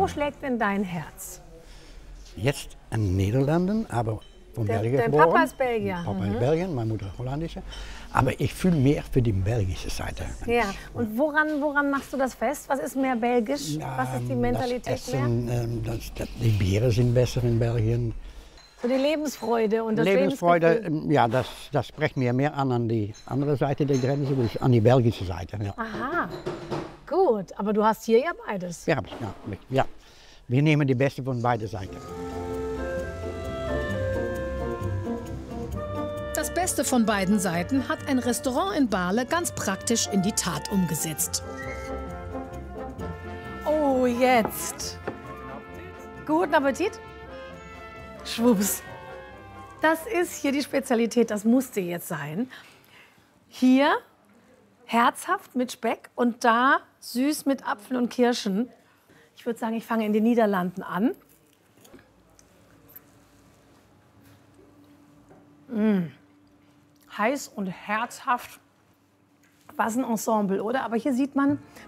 Wo schlägt denn dein Herz? Jetzt in den Niederlanden, aber von Belgien Dein geboren. Papa ist Belgier. Papa ist Belgien, meine Mutter Holländische. Aber ich fühle mehr für die belgische Seite. Ja, und woran machst du das fest? Was ist mehr belgisch? Was ist die Mentalität das Essen, mehr? die Biere sind besser in Belgien. So die Lebensfreude und das Lebensfreude, Lebensgefühl. ja, das spricht mir mehr an die andere Seite der Grenze, dus an die belgische Seite. Ja. Aha, gut. Aber du hast hier ja beides. Ja. Wir nehmen die Beste von beiden Seiten. Das Beste von beiden Seiten hat ein Restaurant in Baarle ganz praktisch in die Tat umgesetzt. Oh, jetzt. Guten Appetit. Schwupps. Das ist hier die Spezialität, das musste jetzt sein. Hier herzhaft mit Speck und da süß mit Apfel und Kirschen. Ich würde sagen, ich fange in den Niederlanden an. Heiß und herzhaft. Was ein Ensemble, oder? Aber hier sieht man,